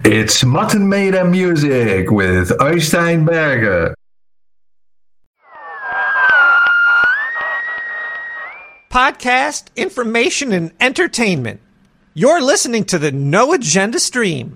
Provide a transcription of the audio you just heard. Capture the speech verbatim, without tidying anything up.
It's Mutton Made and Music with Øystein Berger. Podcast, information, and entertainment. You're listening to the No Agenda Stream.